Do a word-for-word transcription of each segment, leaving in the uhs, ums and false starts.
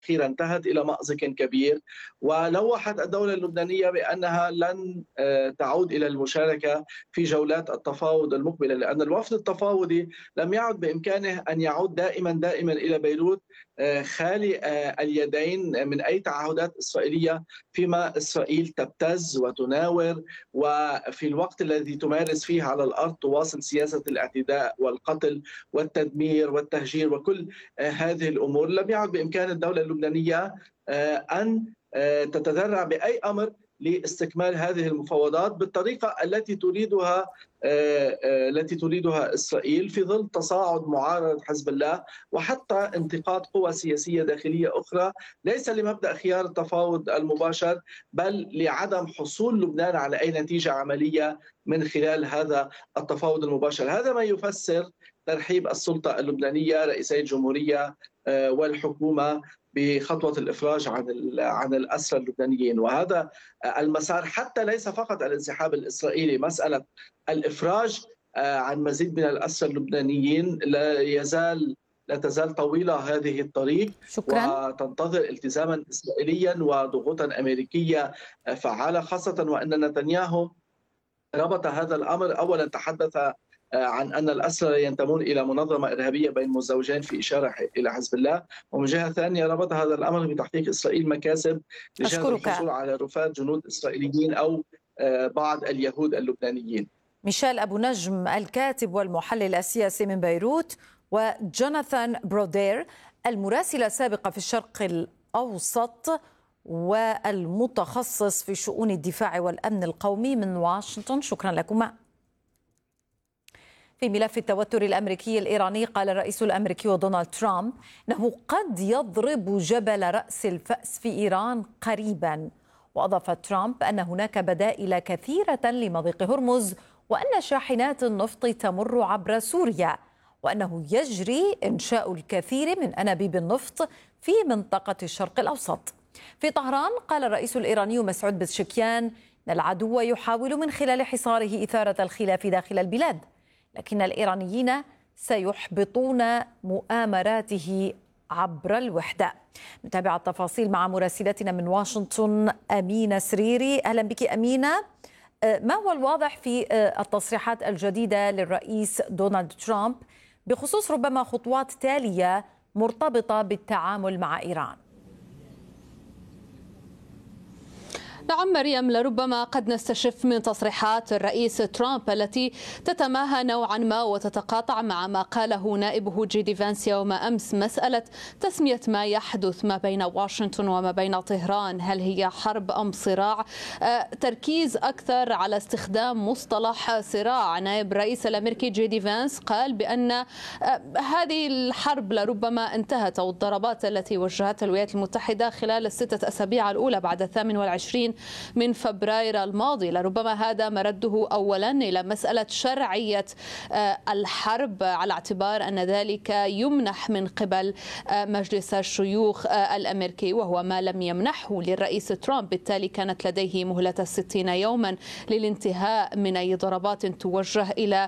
الأخيرة انتهت إلى مأزق كبير، ولوحت الدولة اللبنانية بأنها لن تعود إلى المشاركة في جولات التفاوض المقبلة، لأن الوفد التفاوضي لم يعد بإمكانه أن يعود دائما دائما إلى بيروت خالي اليدين من أي تعهدات إسرائيلية، فيما إسرائيل تبتز وتناور، وفي الوقت الذي تمارس فيه على الأرض تواصل سياسة الاعتداء والقتل والتدمير والتهجير وكل هذه الأمور. لم يعد بإمكان الدولة اللبنانية أن تتذرع بأي أمر لاستكمال هذه المفاوضات بالطريقة التي تريدها التي تريدها إسرائيل، في ظل تصاعد معارضة حزب الله وحتى انتقاد قوى سياسية داخلية أخرى، ليس لمبدأ خيار التفاوض المباشر بل لعدم حصول لبنان على أي نتيجة عملية من خلال هذا التفاوض المباشر. هذا ما يفسر ترحيب السلطة اللبنانية رئيسي الجمهورية والحكومة بخطوة الإفراج عن عن الأسرى اللبنانيين، وهذا المسار حتى ليس فقط الانسحاب الإسرائيلي، مسألة الإفراج عن مزيد من الأسرى اللبنانيين لا يزال لا تزال طويلة هذه الطريق. شكرا. وتنتظر التزاما إسرائيليا وضغوطا أمريكية فعالة، خاصة وأن نتنياهو ربط هذا الأمر. أولا تحدث عن أن الأسرى ينتمون إلى منظمة إرهابية بين مزدوجين في إشارة إلى حزب الله، ومن جهة ثانية ربط هذا الأمر بتحقيق إسرائيل مكاسب لجهة الحصول على رفات جنود إسرائيليين أو بعض اليهود اللبنانيين. ميشيل أبو نجم الكاتب والمحلل السياسي من بيروت، وجوناثان برودير المراسل السابق في الشرق الأوسط والمتخصص في شؤون الدفاع والأمن القومي من واشنطن، شكرا لكما. في ملف التوتر الأمريكي الإيراني، قال الرئيس الأمريكي دونالد ترامب أنه قد يضرب جبل رأس الفأس في إيران قريبا. وأضاف ترامب أن هناك بدائل كثيرة لمضيق هرمز، وأن شاحنات النفط تمر عبر سوريا، وأنه يجري إنشاء الكثير من أنابيب النفط في منطقة الشرق الأوسط. في طهران، قال الرئيس الإيراني مسعود بزشكيان أن العدو يحاول من خلال حصاره إثارة الخلاف داخل البلاد، لكن الإيرانيين سيحبطون مؤامراته عبر الوحدة. نتابع التفاصيل مع مراسلتنا من واشنطن أمينة سريري. أهلا بك أمينة. ما هو الواضح في التصريحات الجديدة للرئيس دونالد ترامب بخصوص ربما خطوات تالية مرتبطة بالتعامل مع إيران؟ نعم مريم، لربما قد نستشف من تصريحات الرئيس ترامب التي تتماهى نوعا ما وتتقاطع مع ما قاله نائبه جيدي فانس يوم أمس، مسألة تسمية ما يحدث ما بين واشنطن وما بين طهران، هل هي حرب أم صراع؟ آه تركيز أكثر على استخدام مصطلح صراع. نائب الرئيس الأمريكي جيدي فانس قال بأن آه هذه الحرب لربما انتهت، أو الضربات التي وجهتها الولايات المتحدة خلال الستة أسابيع الأولى بعد الثامن والعشرين من فبراير الماضي. لربما هذا مرده أولا إلى مسألة شرعية الحرب، على اعتبار أن ذلك يمنح من قبل مجلس الشيوخ الأمريكي، وهو ما لم يمنحه للرئيس ترامب. بالتالي كانت لديه مهلة الستين يوما للانتهاء من أي ضربات توجه إلى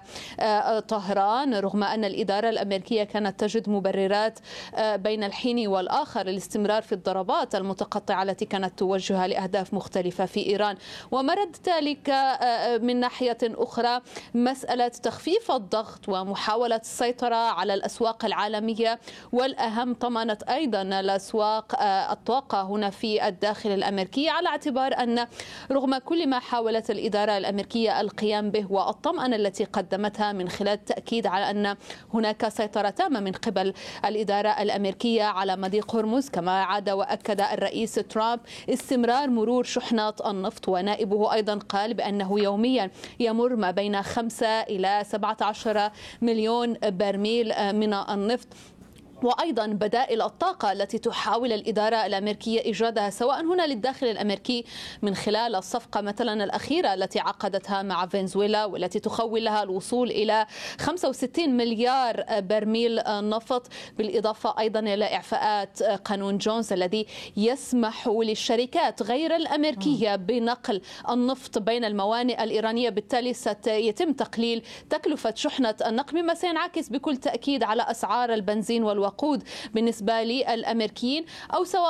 طهران، رغم أن الإدارة الأمريكية كانت تجد مبررات بين الحين والآخر للاستمرار في الضربات المتقطعة التي كانت توجهها لأهداف مختلفة في إيران. ومرد ذلك من ناحية أخرى مسألة تخفيف الضغط ومحاولة السيطرة على الأسواق العالمية، والأهم طمأنة أيضا الأسواق الطاقة هنا في الداخل الأمريكي، على اعتبار أن رغم كل ما حاولت الإدارة الأمريكية القيام به والطمأنة التي قدمتها من خلال التأكيد على أن هناك سيطرة تامة من قبل الإدارة الأمريكية على مضيق هرمز، كما عاد وأكد الرئيس ترامب استمرار مرور شحنات النفط. ونائبه أيضا قال بأنه يوميا يمر ما بين خمسة إلى سبعة عشر مليون برميل من النفط، وأيضا بدائل الطاقة التي تحاول الإدارة الأمريكية إيجادها سواء هنا للداخل الأمريكي من خلال الصفقة مثلا الأخيرة التي عقدتها مع فنزويلا، والتي تخول لها الوصول إلى خمسة وستين مليار برميل نفط، بالإضافة أيضا إلى إعفاءات قانون جونز الذي يسمح للشركات غير الأمريكية بنقل النفط بين الموانئ الإيرانية. بالتالي سيتم تقليل تكلفة شحنة النقل، مما سينعكس بكل تأكيد على أسعار البنزين والوقود بالنسبة للأمريكيين، أو سواء